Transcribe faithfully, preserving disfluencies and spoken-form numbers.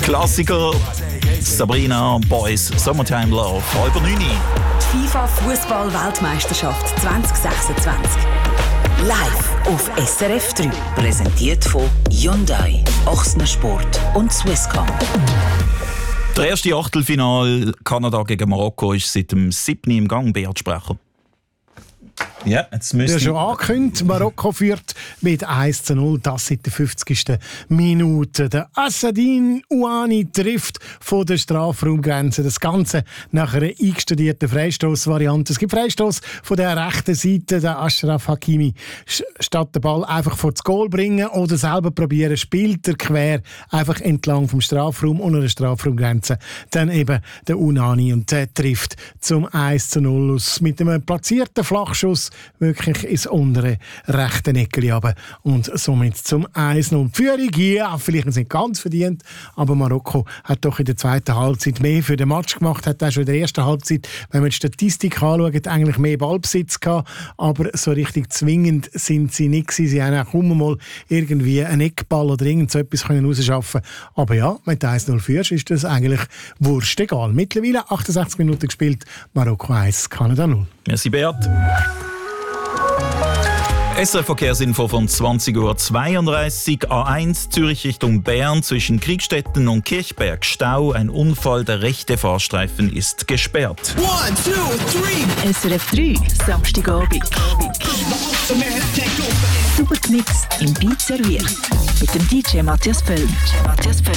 Klassiker Sabrina Boys Summertime Love, halb neun. Die FIFA Fußball-Weltmeisterschaft zwanzig sechsundzwanzig. Live auf S R F drei. Präsentiert von Hyundai, Ochsner Sport und Swisscom. Der erste Achtelfinal Kanada gegen Marokko ist seit dem siebten im Gang. Beat Sprecher. Ja, jetzt müsste... Ja, schon angekündigt, Marokko führt mit eins zu null, das seit der fünfzigsten Minute. Der Assadine Ouani trifft von der Strafraumgrenze. Das Ganze nach einer eingestudierten Freistoßvariante. Es gibt Freistoß von der rechten Seite, der Achraf Hakimi. Statt den Ball einfach vor das Goal bringen oder selber probieren, spielt er quer einfach entlang vom Strafraum unter der Strafraumgrenze. Dann eben der Ouani und der trifft zum eins zu null aus. Mit einem platzierten Flachschuss wirklich ins untere rechte Eckchen runter und somit zum eins zu null. Die Führung, ja, vielleicht nicht ganz verdient, aber Marokko hat doch in der zweiten Halbzeit mehr für den Match gemacht, hat auch schon in der ersten Halbzeit, wenn man die Statistik anschaut, eigentlich mehr Ballbesitz gehabt, aber so richtig zwingend sind sie nicht gewesen. Sie haben auch kaum mal irgendwie einen Eckball oder irgend so etwas können rausschaffen. Aber ja, wenn du eins zu null führst, ist das eigentlich wurscht egal. Mittlerweile achtundsechzig Minuten gespielt, Marokko eins, Kanada null. Merci, Beat. S R F-Verkehrsinfo von zwanzig Uhr zweiunddreißig. A eins Zürich Richtung Bern zwischen Kriegstetten und Kirchberg Stau. Ein Unfall, der rechte Fahrstreifen ist gesperrt. One, two, three. S R F drei, Samstagabend. Super gemixt im Beat serviert. Mit dem D J Matthias Völl.